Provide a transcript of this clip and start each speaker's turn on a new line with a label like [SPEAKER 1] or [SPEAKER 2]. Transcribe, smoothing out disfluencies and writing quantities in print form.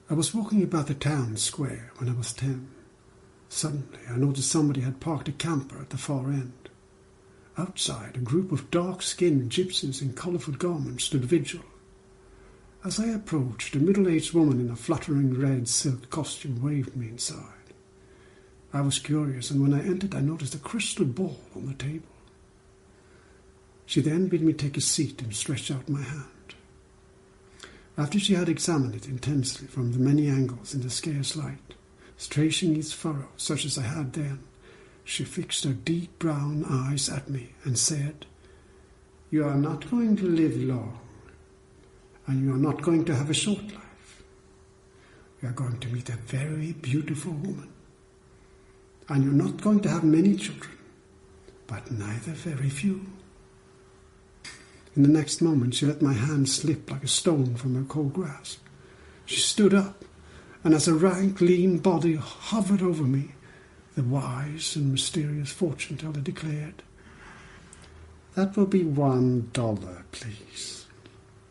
[SPEAKER 1] I was walking about the town square when I was 10. Suddenly, I noticed somebody had parked a camper at the far end. Outside, a group of dark-skinned gypsies in colourful garments stood vigil. As I approached, a middle-aged woman in a fluttering red silk costume waved me inside. I was curious, and when I entered, I noticed a crystal ball on the table. She then bid me take a seat and stretch out my hand. After she had examined it intensely from the many angles in the scarce light, tracing its furrow such as I had then, she fixed her deep brown eyes at me and said, "You are not going to live long, and you are not going to have a short life. You are going to meet a very beautiful woman, and you're not going to have many children, but neither very few." In the next moment, she let my hand slip like a stone from her cold grasp. She stood up, and as a rank, lean body hovered over me, the wise and mysterious fortune teller declared, "That will be $1, please."